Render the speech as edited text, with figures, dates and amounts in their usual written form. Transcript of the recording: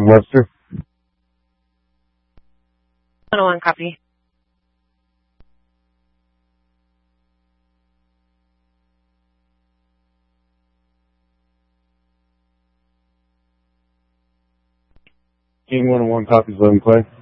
Webster. 101, copy. King 101 copies 11 Clay.